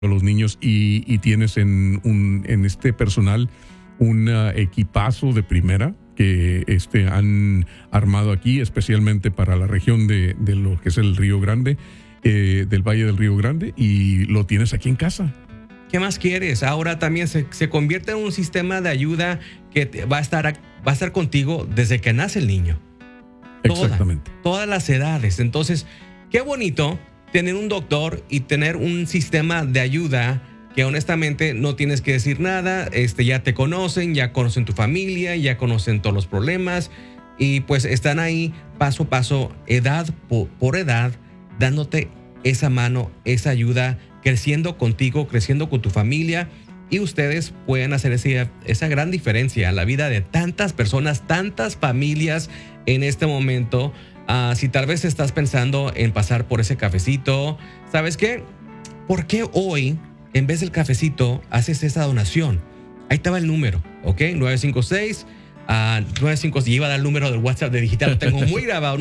a los niños y tienes en este personal un equipazo de primera que han armado aquí, especialmente para la región de lo que es el Río Grande, del Valle del Río Grande, y lo tienes aquí en casa. ¿Qué más quieres? Ahora también se convierte en un sistema de ayuda que va a estar contigo desde que nace el niño. Exactamente. Todas las edades. Entonces, qué bonito tener un doctor y tener un sistema de ayuda que honestamente no tienes que decir nada. Ya te conocen, ya conocen tu familia, ya conocen todos los problemas y pues están ahí paso a paso, edad por edad, dándote esa mano, esa ayuda, creciendo contigo, creciendo con tu familia, y ustedes pueden hacer esa gran diferencia en la vida de tantas personas, tantas familias en este momento. Si tal vez estás pensando en pasar por ese cafecito, ¿sabes qué? ¿Por qué hoy, en vez del cafecito, haces esa donación? Ahí te va el número, ¿ok? 956 iba a dar el número del WhatsApp de Digital, lo tengo muy grabado,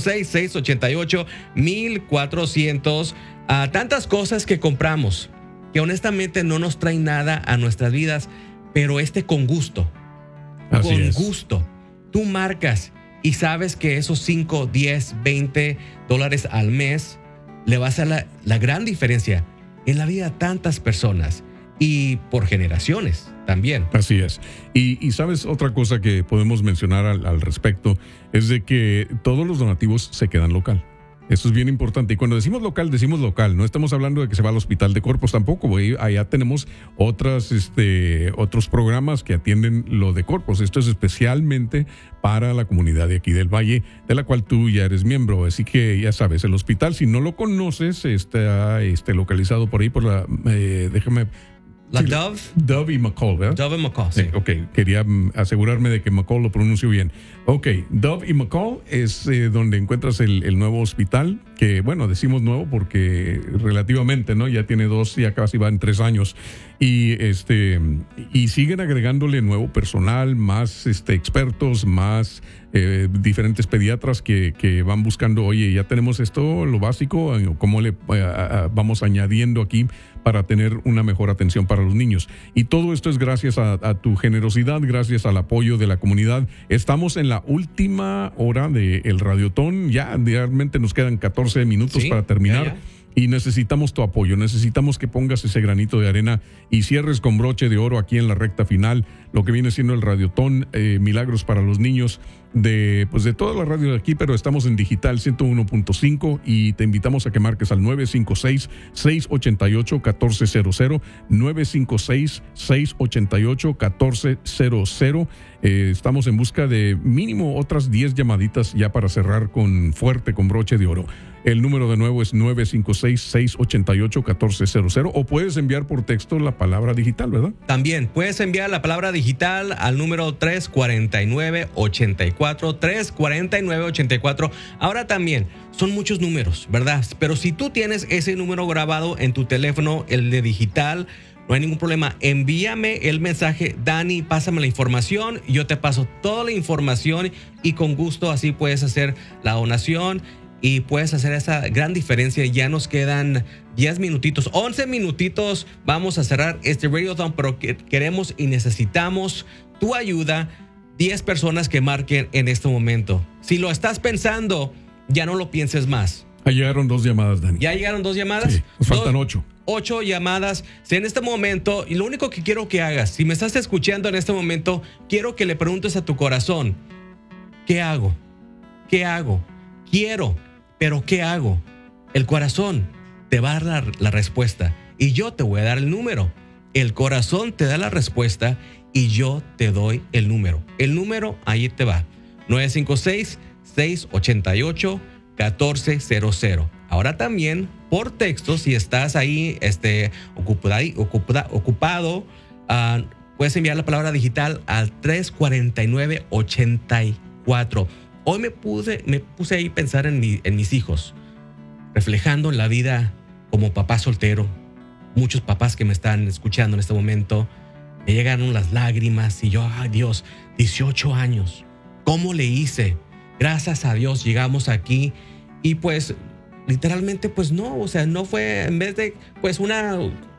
956-688-1400. Tantas cosas que compramos que honestamente no nos traen nada a nuestras vidas, pero con gusto. Así es. Con gusto. Tú marcas y sabes que esos 5, 10, 20 dólares al mes le va a hacer la gran diferencia en la vida de tantas personas y por generaciones también. Así es. Y sabes, otra cosa que podemos mencionar al respecto es de que todos los donativos se quedan local. Eso es bien importante. Y cuando decimos local, no estamos hablando de que se va al hospital de Corpus tampoco. Allá tenemos otros programas que atienden lo de Corpus. Esto es especialmente para la comunidad de aquí del Valle, de la cual tú ya eres miembro. Así que ya sabes, el hospital, si no lo conoces, está localizado por ahí por la... déjame... La Dove. Dove y McCall, ¿verdad? Dove y McCall, sí. Ok, quería asegurarme de que McCall lo pronuncio bien. Ok, Dove y McCall es donde encuentras el nuevo hospital, que bueno, decimos nuevo porque relativamente, ¿no? Ya tiene 2, ya casi van 3 años. Y siguen agregándole nuevo personal, más expertos, más diferentes pediatras que van buscando, oye, ya tenemos esto, lo básico, ¿cómo le vamos añadiendo aquí para tener una mejor atención para los niños? Y todo esto es gracias a tu generosidad, gracias al apoyo de la comunidad. Estamos en la última hora del Radiotón, ya realmente nos quedan 14 minutos para terminar. Ya. Y necesitamos tu apoyo, necesitamos que pongas ese granito de arena y cierres con broche de oro aquí en la recta final lo que viene siendo el Radiotón, Milagros para los Niños, de toda la radio de aquí, pero estamos en digital 101.5 y te invitamos a que marques al 956-688-1400, 956-688-1400. Estamos en busca de mínimo otras 10 llamaditas ya para cerrar con broche de oro. El número de nuevo es 956-688-1400, o puedes enviar por texto la palabra digital, ¿verdad? También puedes enviar la palabra digital al número 349-84, 349-84. Ahora también son muchos números, ¿verdad? Pero si tú tienes ese número grabado en tu teléfono, el de digital, no hay ningún problema. Envíame el mensaje, Dani, pásame la información, yo te paso toda la información y con gusto así puedes hacer la donación y puedes hacer esa gran diferencia. Ya nos quedan 10 minutitos, 11 minutitos. Vamos a cerrar este Radiothon, pero queremos y necesitamos tu ayuda. 10 personas que marquen en este momento. Si lo estás pensando, ya no lo pienses más. Ya llegaron 2 llamadas, Dani. ¿Ya llegaron 2 llamadas? Sí, nos faltan 8. 8 llamadas. Si en este momento, y lo único que quiero que hagas, si me estás escuchando en este momento, quiero que le preguntes a tu corazón, ¿qué hago? ¿Qué hago? Quiero, pero ¿qué hago? El corazón te va a dar la respuesta y yo te voy a dar el número. El corazón te da la respuesta y yo te doy el número. El número ahí te va. 956-688-1400. Ahora también por texto, si estás ahí ocupado, puedes enviar la palabra digital al 349-84. Hoy me puse ahí a pensar en mis hijos, reflejando la vida como papá soltero. Muchos papás que me están escuchando en este momento, me llegaron las lágrimas y yo, ay Dios, 18 años, ¿cómo le hice? Gracias a Dios llegamos aquí y pues literalmente pues no, o sea, no fue en vez de pues una